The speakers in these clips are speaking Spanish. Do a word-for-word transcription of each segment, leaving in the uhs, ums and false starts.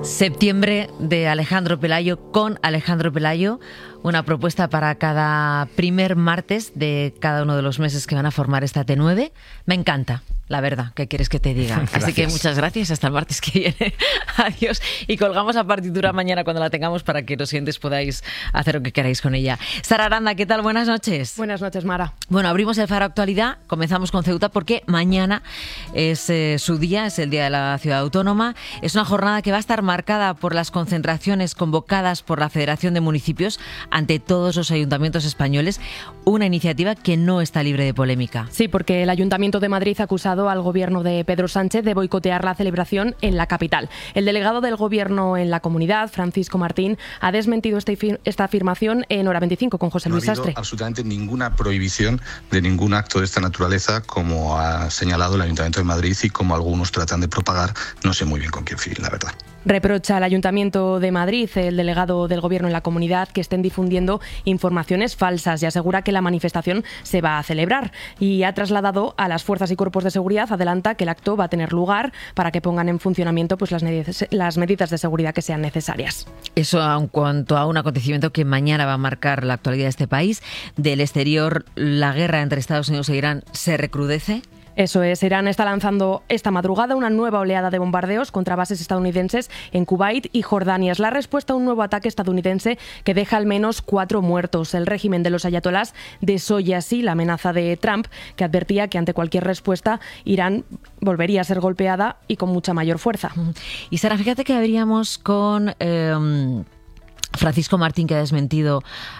Septiembre de Alejandro Pelayo con Alejandro Pelayo, una propuesta para cada primer martes de cada uno de los meses que van a formar esta T nueve. Me encanta, la verdad, ¿qué quieres que te diga? Gracias. Así que muchas gracias, hasta el martes que viene. Adiós. Y colgamos la partitura mañana cuando la tengamos para que los siguientes podáis hacer lo que queráis con ella. Sara Aranda, ¿qué tal? Buenas noches. Buenas noches, Mara. Bueno, abrimos el Faro Actualidad, comenzamos con Ceuta porque mañana es eh, su día, es el Día de la Ciudad Autónoma. Es una jornada que va a estar marcada por las concentraciones convocadas por la Federación de Municipios ante todos los ayuntamientos españoles, una iniciativa que no está libre de polémica. Sí, porque el Ayuntamiento de Madrid ha acusado al gobierno de Pedro Sánchez de boicotear la celebración en la capital. El delegado del gobierno en la comunidad, Francisco Martín, ha desmentido esta afirmación en Hora veinticinco con José Luis Sastre. No ha habido absolutamente ninguna prohibición de ningún acto de esta naturaleza, como ha señalado el Ayuntamiento de Madrid y como algunos tratan de propagar. No sé muy bien con quién fin, la verdad. Reprocha al Ayuntamiento de Madrid, el delegado del Gobierno en la comunidad, que estén difundiendo informaciones falsas y asegura que la manifestación se va a celebrar. Y ha trasladado a las fuerzas y cuerpos de seguridad, adelanta que el acto va a tener lugar para que pongan en funcionamiento pues, las, medidas, las medidas de seguridad que sean necesarias. Eso en cuanto a un acontecimiento que mañana va a marcar la actualidad de este país. Del exterior, la guerra entre Estados Unidos e Irán se recrudece. Eso es, Irán está lanzando esta madrugada una nueva oleada de bombardeos contra bases estadounidenses en Kuwait y Jordania. Es la respuesta a un nuevo ataque estadounidense que deja al menos cuatro muertos. El régimen de los ayatolás desoye así la amenaza de Trump, que advertía que ante cualquier respuesta Irán volvería a ser golpeada y con mucha mayor fuerza. Y Sara, fíjate que habríamos con... Eh... Francisco Martín, que ha desmentido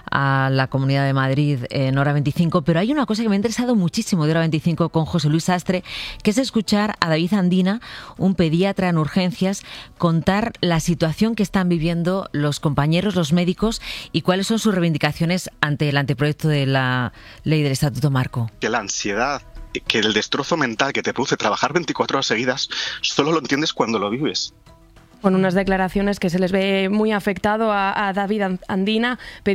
a la Comunidad de Madrid en Hora veinticinco, pero hay una cosa que me ha interesado muchísimo de Hora veinticinco con José Luis Sastre, que es escuchar a David Andina, un pediatra en urgencias, contar la situación que están viviendo los compañeros, los médicos, y cuáles son sus reivindicaciones ante el anteproyecto de la ley del Estatuto Marco. Que la ansiedad, que el destrozo mental que te produce trabajar veinticuatro horas seguidas, solo lo entiendes cuando lo vives. Con unas declaraciones que se les ve muy afectado a, a David Andina.